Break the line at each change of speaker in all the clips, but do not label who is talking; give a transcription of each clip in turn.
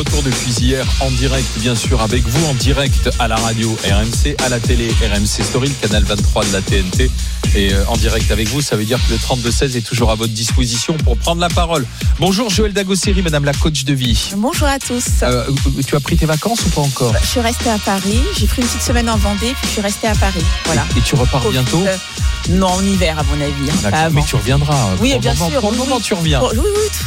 Retour depuis hier en direct, bien sûr, avec vous en direct à la radio RMC, à la télé RMC Story, le canal 23 de la TNT. Et en direct avec vous, ça veut dire que le 32-16 est toujours à votre disposition pour prendre la parole. Bonjour Joëlle Dagosseri, madame la coach de vie.
Bonjour à tous.
Tu as pris tes vacances ou pas encore ?
Je suis restée à Paris, j'ai pris une petite semaine en Vendée, puis je suis restée à Paris. Voilà.
Et tu repars bientôt ?
Non, en hiver à mon avis.
Mais tu reviendras.
Oui, bien sûr.
Pour le moment, tu reviens.
Oui.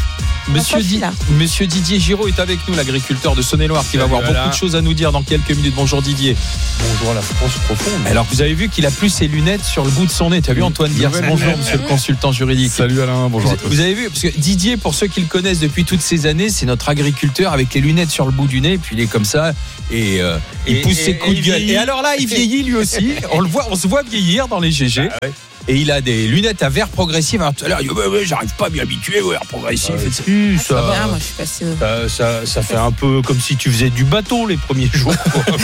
Monsieur Didier Giraud est avec nous, l'agriculteur de Saône-et-Loire, qui va avoir beaucoup de choses à nous dire dans quelques minutes. Bonjour Didier.
Bonjour à la France profonde.
Alors vous avez vu qu'il a plus ses lunettes sur le bout de son nez. Tu as vu Antoine Diers ? Bonjour monsieur le consultant juridique.
Salut Alain, bonjour à tous.
Vous avez vu, parce que Didier, pour ceux qui le connaissent depuis toutes ces années, c'est notre agriculteur avec les lunettes sur le bout du nez, puis il est comme ça et il pousse ses coups de gueule. Et alors là, il vieillit lui aussi. On se voit vieillir dans les GG. Ah ouais. Et il a des lunettes à verre progressif. Alors tout à l'heure, il dit j'arrive pas à m'y habituer au verre progressif.
Ça va bien, moi je suis passé.
Ça fait un peu comme si tu faisais du bateau les premiers jours.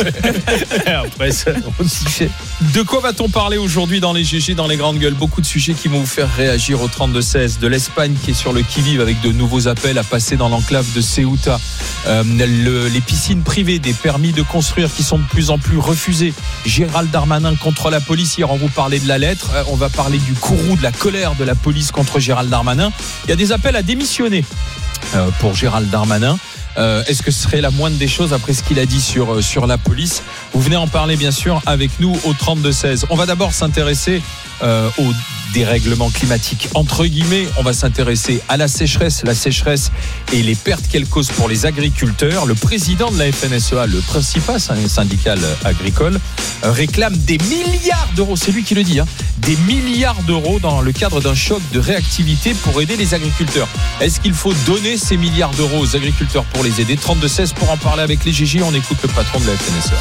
Après, on s'y fait.
De quoi va-t-on parler aujourd'hui dans les GG, dans les grandes gueules ? Beaucoup de sujets qui vont vous faire réagir au 32-16. De l'Espagne qui est sur le qui-vive avec de nouveaux appels à passer dans l'enclave de Ceuta. Les piscines privées, des permis de construire qui sont de plus en plus refusés. Gérald Darmanin contre la police. Hier, on vous parlait de la lettre. On va parler du courroux, de la colère de la police contre Gérald Darmanin. Il y a des appels à démissionner pour Gérald Darmanin. Est-ce que ce serait la moindre des choses après ce qu'il a dit sur la police ? Vous venez en parler bien sûr avec nous au 32-16. On va d'abord s'intéresser au dérèglement climatique. Entre guillemets, on va s'intéresser à la sécheresse et les pertes qu'elle cause pour les agriculteurs. Le président de la FNSEA, le principal syndical agricole, réclame des milliards d'euros, c'est lui qui le dit, des milliards d'euros dans le cadre d'un choc de réactivité pour aider les agriculteurs. Est-ce qu'il faut donner ces milliards d'euros aux agriculteurs pour les aider ? 32-16 pour en parler avec les GG, on écoute le patron de la FNSEA.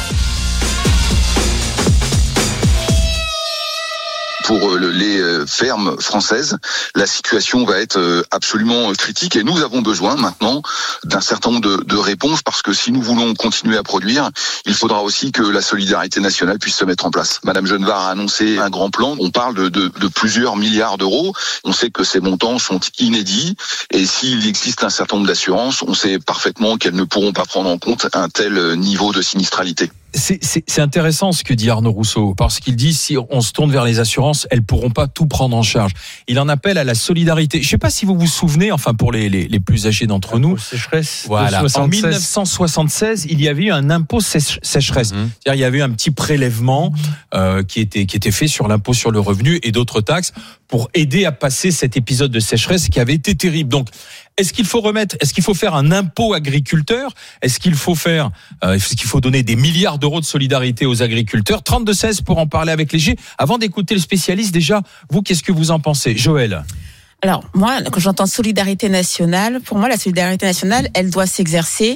Pour les fermes françaises, la situation va être absolument critique et nous avons besoin maintenant d'un certain nombre de réponses parce que si nous voulons continuer à produire, il faudra aussi que la solidarité nationale puisse se mettre en place. Madame Genevard a annoncé un grand plan. On parle de plusieurs milliards d'euros. On sait que ces montants sont inédits et s'il existe un certain nombre d'assurances, on sait parfaitement qu'elles ne pourront pas prendre en compte un tel niveau de sinistralité.
C'est intéressant ce que dit Arnaud Rousseau, parce qu'il dit si on se tourne vers les assurances, elles pourront pas tout prendre en charge. Il en appelle à la solidarité. Je sais pas si vous vous souvenez, enfin pour les plus âgés d'entre nous,
sécheresse.
Voilà. En 1976, il y avait eu un impôt sécheresse. C'est-à-dire il y avait eu un petit prélèvement qui était fait sur l'impôt sur le revenu et d'autres taxes pour aider à passer cet épisode de sécheresse qui avait été terrible. Donc est-ce qu'il faut faire un impôt agriculteur ? Est-ce qu'il faut donner des milliards d'euros de solidarité aux agriculteurs ? 32-16 pour en parler avec les G. Avant d'écouter le spécialiste, déjà, vous, qu'est-ce que vous en pensez ? Joëlle ?
Alors, moi, quand j'entends solidarité nationale, pour moi, la solidarité nationale, elle doit s'exercer,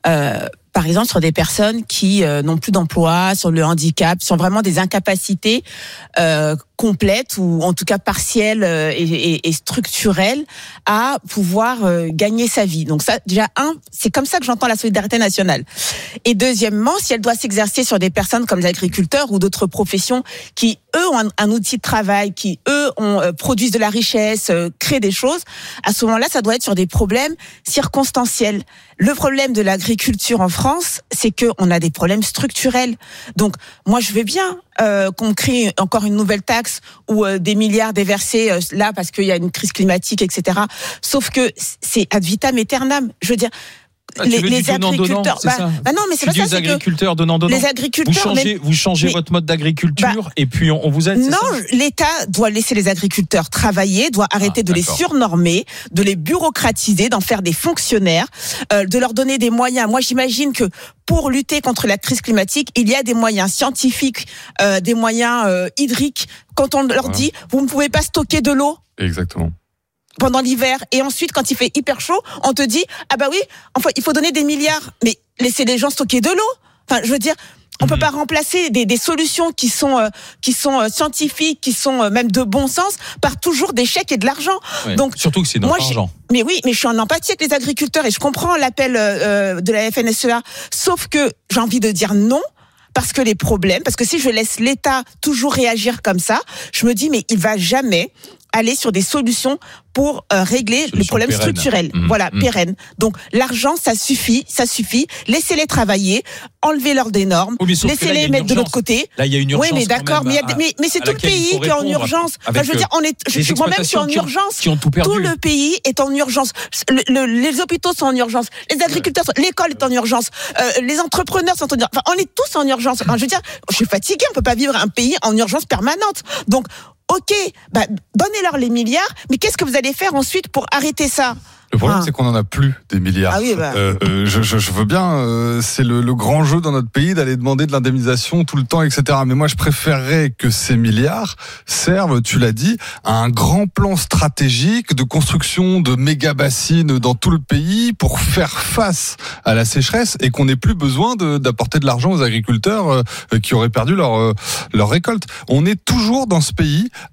par exemple, sur des personnes qui n'ont plus d'emploi, sur le handicap, sur vraiment des incapacités complètes ou en tout cas partielles et structurelles à pouvoir gagner sa vie. Donc ça, déjà, c'est comme ça que j'entends la solidarité nationale. Et deuxièmement, si elle doit s'exercer sur des personnes comme les agriculteurs ou d'autres professions qui, eux, ont un outil de travail, qui, eux, produisent de la richesse, créent des choses, à ce moment-là, ça doit être sur des problèmes circonstanciels. Le problème de l'agriculture en France, c'est qu'on a des problèmes structurels. Donc, moi, je veux bien qu'on crée encore une nouvelle taxe ou des milliards déversés là parce qu'il y a une crise climatique, etc. Sauf que c'est ad vitam aeternam. Je veux dire, les agriculteurs, non, mais c'est pas ça.
Les agriculteurs donnant-donnant.
Les agriculteurs,
vous changez votre mode d'agriculture et puis on vous aide.
Non, l'État doit laisser les agriculteurs travailler, doit arrêter de les surnormer, de les bureaucratiser, d'en faire des fonctionnaires, de leur donner des moyens. Moi, j'imagine que pour lutter contre la crise climatique, il y a des moyens scientifiques, des moyens hydriques. Quand on leur dit, vous ne pouvez pas stocker de l'eau.
Exactement.
Pendant l'hiver, et ensuite quand il fait hyper chaud, on te dit ah bah oui, enfin il faut donner des milliards, mais laissez les gens stocker de l'eau. Enfin, je veux dire, on peut pas remplacer des solutions qui sont scientifiques, qui sont même de bon sens, par toujours des chèques et de l'argent.
Ouais, donc surtout que c'est notre argent.
Mais oui, mais je suis en empathie avec les agriculteurs et je comprends l'appel de la FNSEA. Sauf que j'ai envie de dire non. Parce que les problèmes, parce que si je laisse l'État toujours réagir comme ça, je me dis mais il va jamais aller sur des solutions pour régler les problèmes
pérennes.
structurels. Voilà, pérennes. Donc l'argent, ça suffit. Laissez-les travailler, enlevez-leur des normes,
Oui, mais sauf que là, il y a
laissez-les
une
mettre de
urgence.
l'autre côté.
Là, il y a une urgence.
Oui, mais d'accord,
quand même
mais c'est
à
tout le
laquelle il
pays
faut
qui est en
répondre.
urgence.
Avec,
Enfin, je veux dire, je suis moi-même qui suis en urgence.
qui ont tout perdu.
Tout le pays est en urgence. Les hôpitaux sont en urgence. Les agriculteurs, l'école est en urgence. Les entrepreneurs sont en urgence. Enfin, on est tous en urgence. Enfin, je veux dire, je suis fatiguée. On peut pas vivre un pays en urgence permanente. Donc, ok, donnez-leur les milliards. Mais qu'est-ce que vous allez faire ensuite pour arrêter ça?
Le problème, c'est qu'on en a plus des milliards.
Ah oui,
je veux bien, c'est le grand jeu dans notre pays d'aller demander de l'indemnisation tout le temps, etc. Mais moi, je préférerais que ces milliards servent, tu l'as dit, à un grand plan stratégique de construction de méga bassines dans tout le pays pour faire face à la sécheresse et qu'on n'ait plus besoin d'apporter de l'argent aux agriculteurs qui auraient perdu leur récolte. On est toujours dans ce pays